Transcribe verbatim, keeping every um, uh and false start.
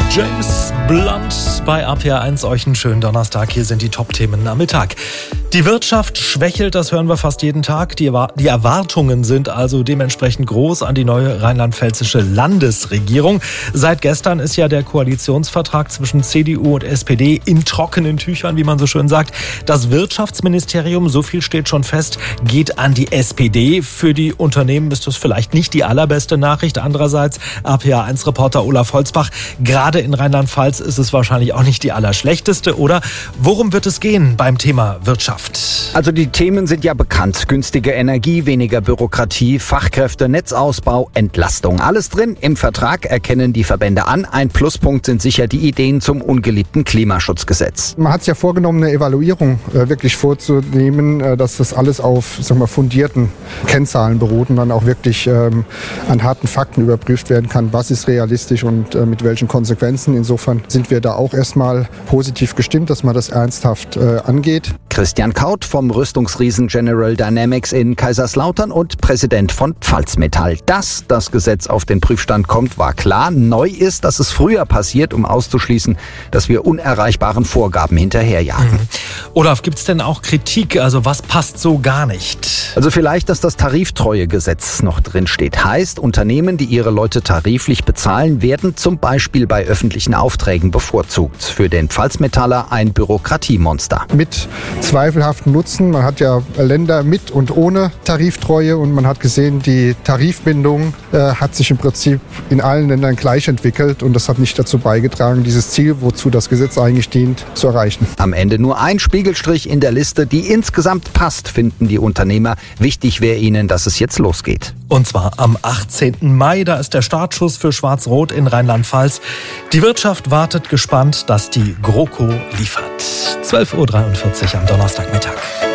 James Blunt bei R P R eins. Euch einen schönen Donnerstag. Hier sind die Top-Themen am Mittag. Die Wirtschaft schwächelt, das hören wir fast jeden Tag. Die, die Erwartungen sind also dementsprechend groß an die neue rheinland-pfälzische Landesregierung. Seit gestern ist ja der Koalitionsvertrag zwischen C D U und S P D in trockenen Tüchern, wie man so schön sagt. Das Wirtschaftsministerium, so viel steht schon fest, geht an die S P D. Für die Unternehmen ist das vielleicht nicht die allerbeste Nachricht. Andererseits, R P R eins Reporter Olaf Holzbach, gerade in Rheinland-Pfalz ist es wahrscheinlich auch nicht die allerschlechteste, oder? Worum wird es gehen beim Thema Wirtschaft? Also die Themen sind ja bekannt. Günstige Energie, weniger Bürokratie, Fachkräfte, Netzausbau, Entlastung. Alles drin im Vertrag, erkennen die Verbände an. Ein Pluspunkt sind sicher die Ideen zum ungeliebten Klimaschutzgesetz. Man hat sich ja vorgenommen, eine Evaluierung äh, wirklich vorzunehmen, äh, dass das alles auf, sag mal, fundierten Kennzahlen beruht und dann auch wirklich ähm, an harten Fakten überprüft werden kann, was ist realistisch und äh, mit welchen Konsequenzen. Insofern sind wir da auch erstmal positiv gestimmt, dass man das ernsthaft äh, angeht. Christian Kaut vom Rüstungsriesen General Dynamics in Kaiserslautern und Präsident von Pfalzmetall. Dass das Gesetz auf den Prüfstand kommt, war klar. Neu ist, dass es früher passiert, um auszuschließen, dass wir unerreichbaren Vorgaben hinterherjagen. Mhm. Olaf, gibt es denn auch Kritik? Also was passt so gar nicht? Also vielleicht, dass das Tariftreuegesetz noch drin steht. Heißt, Unternehmen, die ihre Leute tariflich bezahlen, werden zum Beispiel bei öffentlichen Aufträgen bevorzugt. Für den Pfalzmetaller ein Bürokratiemonster. Mit zweifelhaften Nutzen. Man hat ja Länder mit und ohne Tariftreue und man hat gesehen, die Tarifbindung äh, hat sich im Prinzip in allen Ländern gleich entwickelt und das hat nicht dazu beigetragen, dieses Ziel, wozu das Gesetz eigentlich dient, zu erreichen. Am Ende nur ein Spiegelstrich in der Liste, die insgesamt passt, finden die Unternehmer. Wichtig wäre ihnen, dass es jetzt losgeht. Und zwar am achtzehnten Mai, da ist der Startschuss für Schwarz-Rot in Rheinland-Pfalz. Die Wirtschaft wartet gespannt, dass die GroKo liefert. zwölf Uhr dreiundvierzig am Donnerstagmittag.